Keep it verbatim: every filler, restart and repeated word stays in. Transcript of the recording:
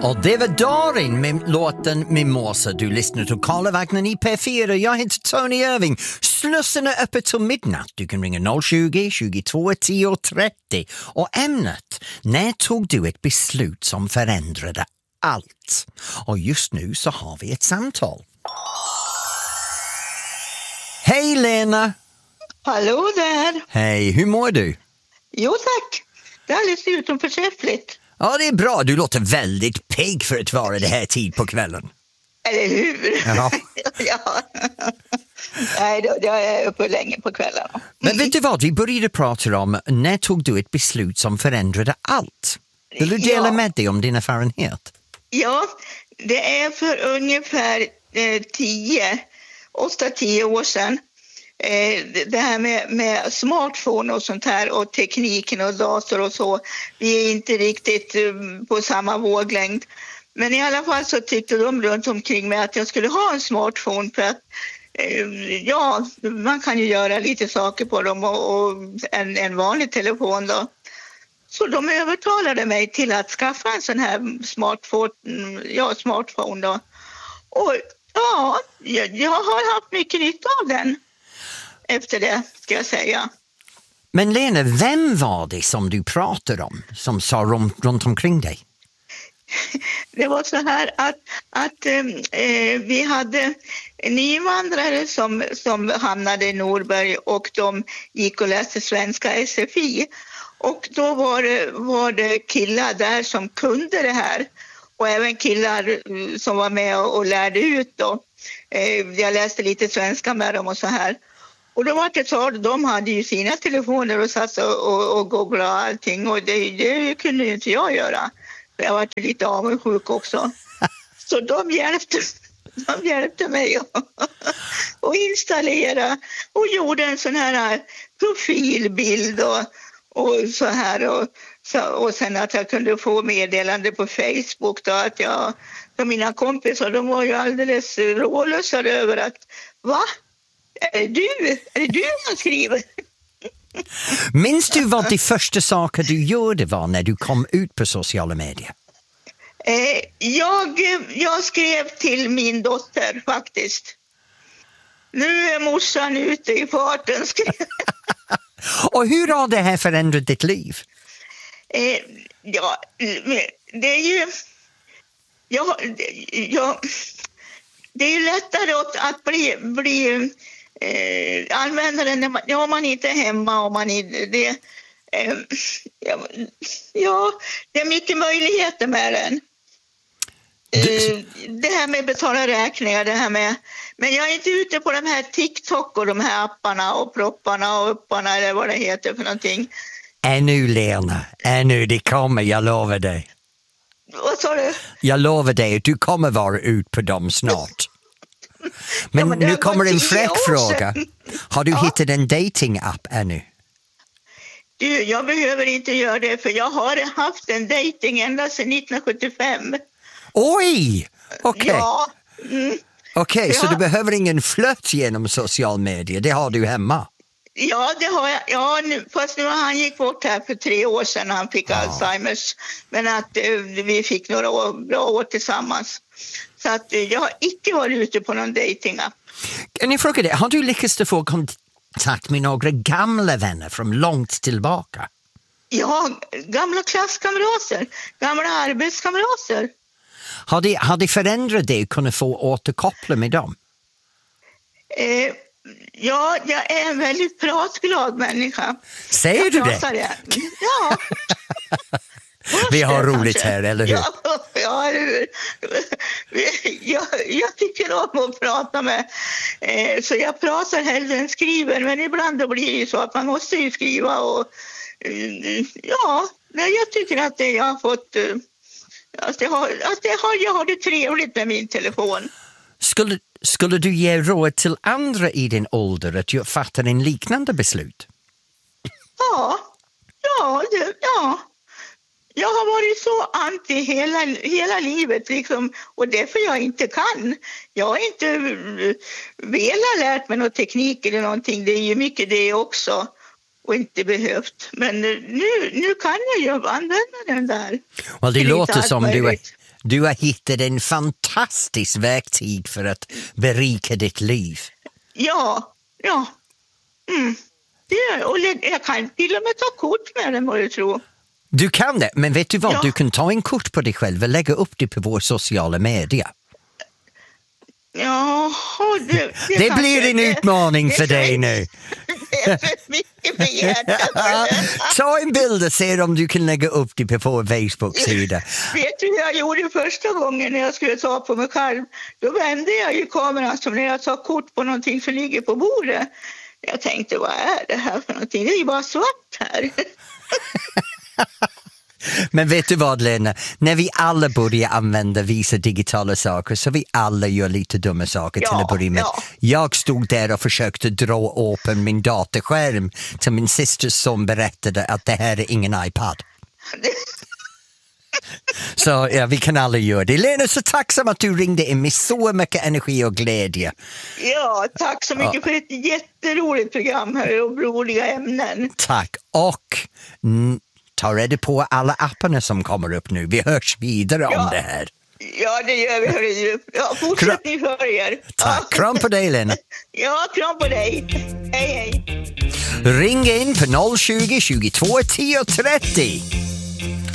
Och det var Darin med låten Mimosa. Du lyssnar till Karlavagnen i P fyra. Jag heter Tony Irving. Slussen är öppet till midnatt. Du kan ringa noll tjugo, tjugotvå, tio, trettio. Och ämnet, när tog du ett beslut som förändrade allt? Och just nu så har vi ett samtal. Hej Lena! Hallå där! Hej, hur mår du? Jo tack, det är alldeles utomförträffligt. Ja, det är bra. Du låter väldigt pigg för att vara det här tid på kvällen. Eller hur? Ja. Ja. Nej, då, jag är uppe länge på kvällen. Mm. Men vet du vad? Vi började prata om när tog du ett beslut som förändrade allt? Vill du dela ja. med dig om din erfarenhet? Ja, det är för ungefär eh, tio, åtta, tio år sedan. Eh, det här med, med smartphone och sånt här och tekniken och dator och så, vi är inte riktigt eh, på samma våglängd. Men i alla fall så tyckte de runt omkring mig att jag skulle ha en smartphone för att eh, ja, man kan ju göra lite saker på dem och, och en, en vanlig telefon då. Så de övertalade mig till att skaffa en sån här smartphone, ja, smartphone då. Och ja, jag, jag har haft mycket nytta av den. Efter det, ska jag säga. Men Lena, vem var det som du pratade om som sa runt, runt omkring dig? Det var så här att, att eh, vi hade nyvandrare som, som hamnade i Norberg och de gick och läste svenska S F I. Och då var det, var det killar där som kunde det här. Och även killar som var med och, och lärde ut då. Eh, jag läste lite svenska med dem och så här. Och då var det så, de hade ju sina telefoner och satt och, och, och googlade allting och det, det kunde ju inte jag göra. Jag var lite avundsjuk också. Så de hjälpte, de hjälpte mig att installera och gjorde en sån här profilbild och, och så här. Och, så, och sen att jag kunde få meddelande på Facebook då att jag, för mina kompisar, de var ju alldeles rålösa över att, va? Är det du? Är det du som skriver? Minns du vad de första saker du gjorde var när du kom ut på sociala medier? Eh, jag, jag skrev till min dotter faktiskt. Nu är morsan ute i farten. Och hur har det här förändrat ditt liv? Eh, ja, det är ju... Ja, ja, det är ju lättare att, att bli... bli Eh, användaren när man, ja, man inte är hemma och man är det, eh, ja, ja, det är mycket möjligheter med den. Eh, det här med betala räkningar, det här med, men jag är inte ute på de här TikTok och de här apparna och propparna och upparna eller vad det heter för någonting. Ännu Lena, ännu det kommer, jag lovar dig. Vad sa du? Jag lovar dig att du kommer vara ut på dem snart. Men, ja, men nu kommer en fräck fråga. Har du ja. hittat en dating-app ännu? Du, jag behöver inte göra det för jag har haft en dating ända sedan nittonhundrasjuttiofem. Oj! Okej. Okay. Ja. Mm. Okej, okay, ja. Så du behöver ingen flört genom social medier. Det har du hemma. Ja, det har jag. Ja, nu, fast nu han gick bort här för tre år sedan han fick ja. Alzheimers. Men att eh, vi fick några år, bra år tillsammans. Så att eh, jag har inte varit ute på någon dating-app. Kan jag fråga dig, har du lyckats få kontakt med några gamla vänner från långt tillbaka? Ja, gamla klasskamrater, gamla arbetskamrater. Har det, har det förändrat dig att kunna få återkoppla med dem? Eh, ja, jag är en väldigt pratglad människa. Säger jag du det? det? Ja. Vi har roligt här, eller hur? Ja, ja eller hur? Jag, jag tycker om att prata med, eh, så jag pratar hellre än skriver, men ibland då blir det ju så att man måste ju skriva och eh, ja, jag tycker att det jag har fått, eh, att, jag har, att jag, har, jag har det trevligt med min telefon. Skulle, skulle du ge råd till andra i din ålder att fatta en liknande beslut? Ja, ja, det, ja. Jag har varit så anti hela, hela livet liksom, och därför jag inte kan. Jag har inte velat lärt mig någon teknik eller någonting. Det är ju mycket det också och inte behövt. Men nu, nu kan jag ju använda den där. Well, det, låter som du är, Du har hittat en fantastisk verktyg för att berika ditt liv. Ja, ja. Mm. Det, och jag kan till och med ta kort med det, må du tro. Du kan det, men vet du vad? Ja. Du kan ta en kort på dig själv och lägga upp det på våra sociala medier. Ja, det, det, det kanske, blir en det, utmaning det, för det, dig nu. Det är för mycket begärt. Ta en bild och se om du kan lägga upp det på vår Facebook-sida. Vet du vad jag gjorde första gången när jag skulle ta på mig själv? Då vände jag ju kameran som när jag tar kort på någonting som ligger på bordet. Jag tänkte, vad är det här för någonting? Det är ju bara svart här. Men vet du vad, Lena? När vi alla börjar använda vissa digitala saker så vi alla gör lite dumma saker Ja, till att börja med. ja. Jag stod där och försökte dra öppen min datorskärm till min systers son berättade att det här är ingen iPad. Så ja, vi kan alla göra det. Lena, så tacksam att du ringde in med så mycket energi och glädje. Ja, tack så mycket ja. för ett jätteroligt program här och roliga ämnen. Tack, och n- ta reda på alla apparna som kommer upp nu. Vi hörs vidare ja. om det här. Ja, det gör vi. Hörru. Ja, fortsättning för er. Tack, ja. kram på dig, Lena. Ja, kram på dig. Hej, hej. Ring in på noll tjugo, tjugotvå, tio trettio.